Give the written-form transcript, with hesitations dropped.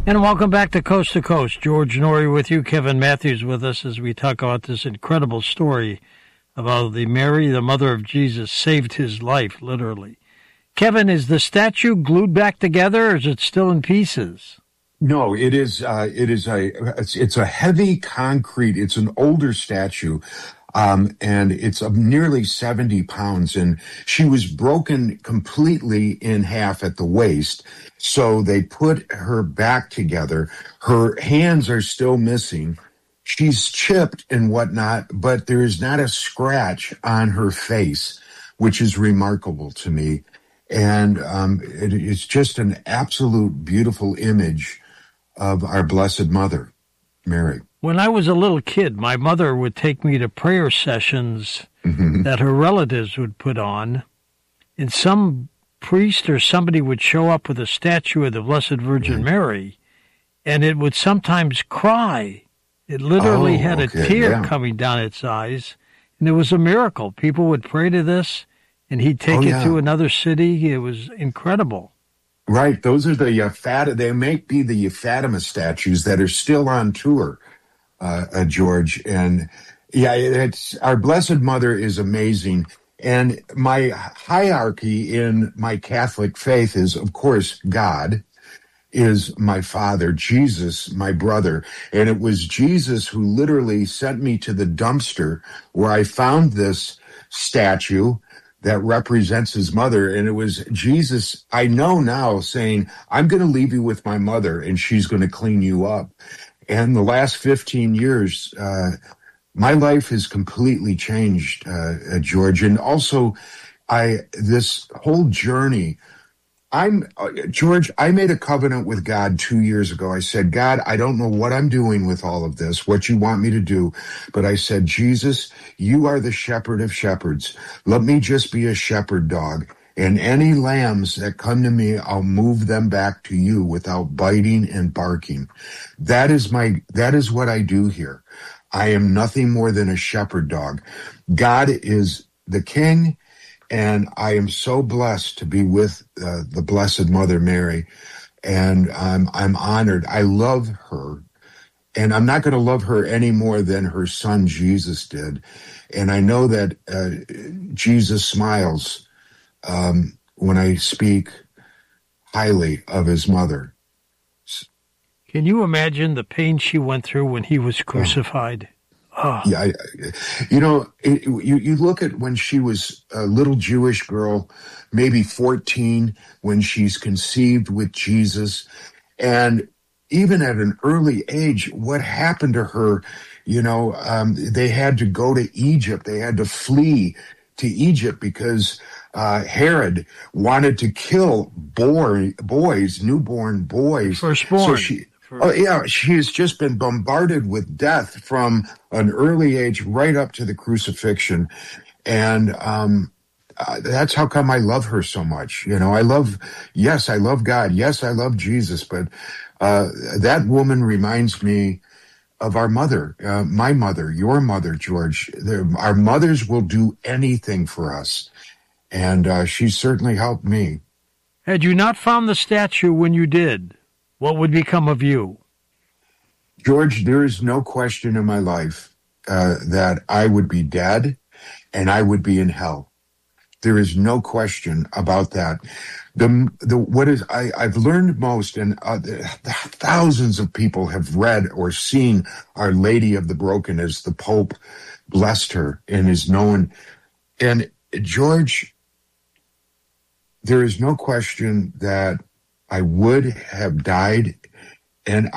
And welcome back to Coast. George Norrie with you, Kevin Matthews with us as we talk about this incredible story about the Mary, the mother of Jesus, saved his life, literally. Kevin, is the statue glued back together, or is it still in pieces? No, it is. It's a heavy concrete. It's an older statue, and it's of nearly 70 pounds. And she was broken completely in half at the waist. So they put her back together. Her hands are still missing. She's chipped and whatnot, but there is not a scratch on her face, which is remarkable to me. And it's just an absolute beautiful image of our Blessed Mother, Mary. When I was a little kid, my mother would take me to prayer sessions that her relatives would put on, and some priest or somebody would show up with a statue of the Blessed Virgin Mary, and it would sometimes cry. It literally had a tear coming down its eyes, and it was a miracle. People would pray to this, and he'd take it to another city. It was incredible. Right. Those are the they may be the Fatima statues that are still on tour, George. And it's our Blessed Mother is amazing. And my hierarchy in my Catholic faith is, of course, God is my father, Jesus, my brother. And it was Jesus who literally sent me to the dumpster where I found this statue that represents his mother. And it was Jesus, I know now, saying, I'm going to leave you with my mother and she's going to clean you up. And the last 15 years, my life has completely changed, George. And also, this whole journey, George, I made a covenant with God 2 years ago. I said, God, I don't know what I'm doing with all of this, what you want me to do. But I said, Jesus, you are the shepherd of shepherds. Let me just be a shepherd dog. And any lambs that come to me, I'll move them back to you without biting and barking. That is what I do here. I am nothing more than a shepherd dog. God is the king. And I am so blessed to be with the Blessed Mother Mary, and I'm honored. I love her, and I'm not going to love her any more than her son Jesus did. And I know that Jesus smiles when I speak highly of his mother. Can you imagine the pain she went through when he was crucified? Oh. Yeah, you look at when she was a little Jewish girl, maybe 14, when she's conceived with Jesus. And even at an early age, what happened to her, they had to go to Egypt. They had to flee to Egypt because Herod wanted to kill newborn boys. Firstborn. So she's just been bombarded with death from an early age right up to the crucifixion. And that's how come I love her so much. I love God. Yes, I love Jesus. But that woman reminds me of our mother, my mother, your mother, George. Our mothers will do anything for us. And she certainly helped me. Had you not found the statue when you did, what would become of you? George, there is no question in my life that I would be dead and I would be in hell. There is no question about that. I've learned most, and thousands of people have read or seen Our Lady of the Broken as the Pope blessed her and is known. And George, there is no question that I would have died, and